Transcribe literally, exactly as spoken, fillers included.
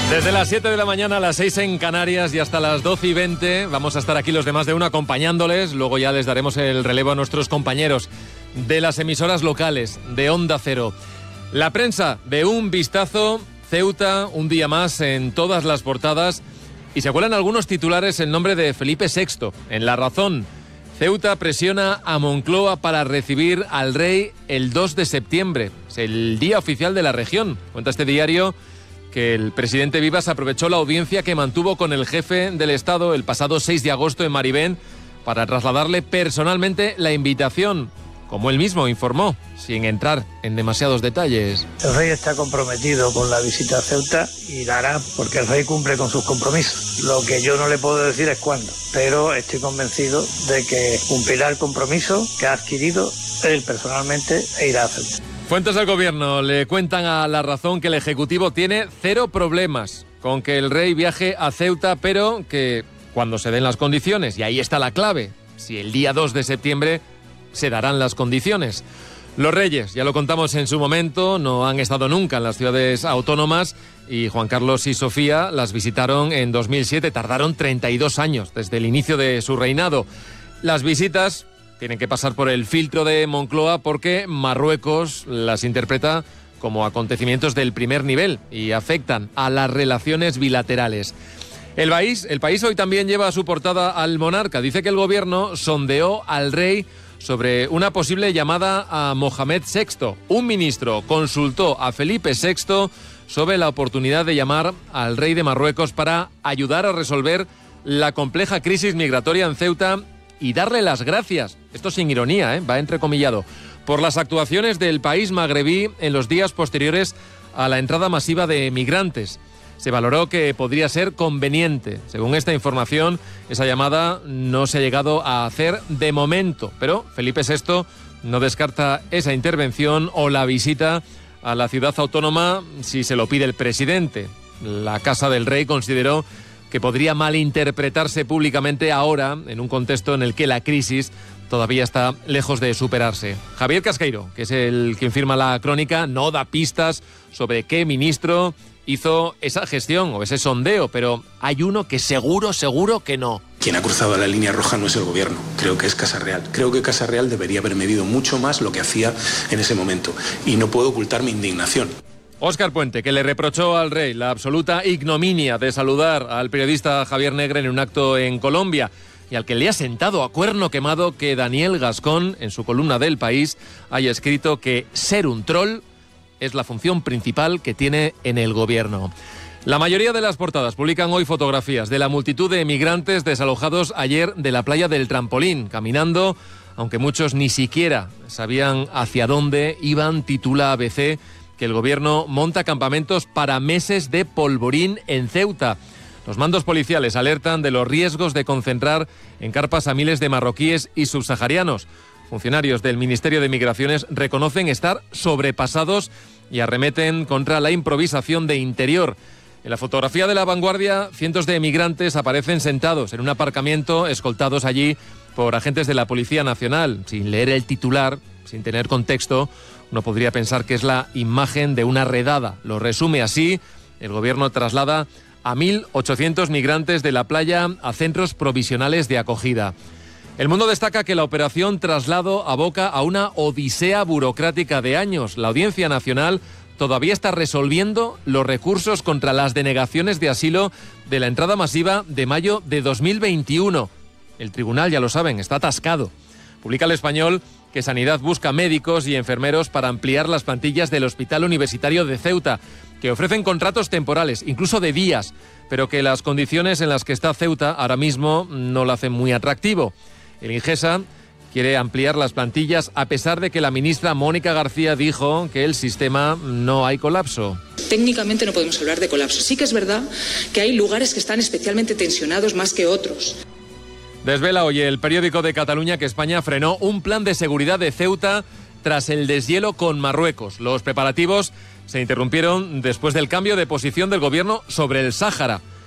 Desde las siete de la mañana a las seis en Canarias y hasta las doce y veinte vamos a estar aquí los demás de uno acompañándoles. Luego ya les daremos el relevo a nuestros compañeros de las emisoras locales de Onda Cero. La prensa de Un Vistazo, Ceuta, un día más en todas las portadas. Y se cuelan algunos titulares el nombre de Felipe sexto. En La Razón, Ceuta presiona a Moncloa para recibir al rey el dos de septiembre. Es el día oficial de la región. Cuenta este diario que el presidente Vivas aprovechó la audiencia que mantuvo con el jefe del Estado el pasado seis de agosto en Maribén para trasladarle personalmente la invitación, como él mismo informó, sin entrar en demasiados detalles. El rey está comprometido con la visita a Ceuta y la hará porque el rey cumple con sus compromisos. Lo que yo no le puedo decir es cuándo, pero estoy convencido de que cumplirá el compromiso que ha adquirido él personalmente e irá a Ceuta. Fuentes del gobierno le cuentan a La Razón que el Ejecutivo tiene cero problemas con que el rey viaje a Ceuta, pero que cuando se den las condiciones, y ahí está la clave, si el día dos de septiembre se darán las condiciones. Los reyes, ya lo contamos en su momento, no han estado nunca en las ciudades autónomas y Juan Carlos y Sofía las visitaron en dos mil siete, tardaron treinta y dos años desde el inicio de su reinado. Las visitas tienen que pasar por el filtro de Moncloa porque Marruecos las interpreta como acontecimientos del primer nivel y afectan a las relaciones bilaterales. El país, el país hoy también lleva a su portada al monarca. Dice que el gobierno sondeó al rey sobre una posible llamada a Mohamed sexto. Un ministro consultó a Felipe sexto sobre la oportunidad de llamar al rey de Marruecos para ayudar a resolver la compleja crisis migratoria en Ceuta y darle las gracias, esto sin ironía, ¿eh? Va entrecomillado, por las actuaciones del país magrebí en los días posteriores a la entrada masiva de migrantes. Se valoró que podría ser conveniente. Según esta información, esa llamada no se ha llegado a hacer de momento, pero Felipe sexto no descarta esa intervención o la visita a la ciudad autónoma si se lo pide el presidente. La Casa del Rey consideró que podría malinterpretarse públicamente ahora, en un contexto en el que la crisis todavía está lejos de superarse. Javier Casqueiro, que es el quien firma la crónica, no da pistas sobre qué ministro hizo esa gestión o ese sondeo, pero hay uno que seguro, seguro que no. Quien ha cruzado la línea roja no es el gobierno, creo que es Casa Real. Creo que Casa Real debería haber medido mucho más lo que hacía en ese momento y no puedo ocultar mi indignación. Óscar Puente, que le reprochó al rey la absoluta ignominia de saludar al periodista Javier Negre en un acto en Colombia y al que le ha sentado a cuerno quemado que Daniel Gascón, en su columna del País, haya escrito que ser un troll es la función principal que tiene en el gobierno. La mayoría de las portadas publican hoy fotografías de la multitud de emigrantes desalojados ayer de la playa del Trampolín, caminando, aunque muchos ni siquiera sabían hacia dónde iban. Titula A B C que el gobierno monta campamentos para meses de polvorín en Ceuta. Los mandos policiales alertan de los riesgos de concentrar en carpas a miles de marroquíes y subsaharianos. Funcionarios del Ministerio de Migraciones reconocen estar sobrepasados y arremeten contra la improvisación de Interior. En la fotografía de La Vanguardia, cientos de emigrantes aparecen sentados en un aparcamiento, escoltados allí por agentes de la Policía Nacional. Sin leer el titular, sin tener contexto, uno podría pensar que es la imagen de una redada. Lo resume así: el gobierno traslada a mil ochocientos migrantes de la playa a centros provisionales de acogida. El Mundo destaca que la operación traslado aboca a una odisea burocrática de años. La Audiencia Nacional todavía está resolviendo los recursos contra las denegaciones de asilo de la entrada masiva de mayo de dos mil veintiuno. El tribunal, ya lo saben, está atascado. Publica El Español que Sanidad busca médicos y enfermeros para ampliar las plantillas del Hospital Universitario de Ceuta, que ofrecen contratos temporales, incluso de días, pero que las condiciones en las que está Ceuta ahora mismo no lo hacen muy atractivo. El Ingesa quiere ampliar las plantillas a pesar de que la ministra Mónica García dijo que el sistema no hay colapso. Técnicamente no podemos hablar de colapso. Sí que es verdad que hay lugares que están especialmente tensionados más que otros. Desvela hoy el periódico de Cataluña que España frenó un plan de seguridad de Ceuta tras el deshielo con Marruecos. Los preparativos se interrumpieron después del cambio de posición del gobierno sobre el Sáhara.